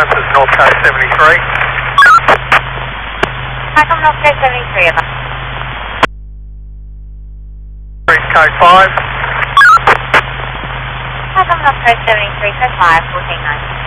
This is North Coast 73. Takom North Coast 73, over. East Coast 5. Takom North Coast 73, code 5, 1490.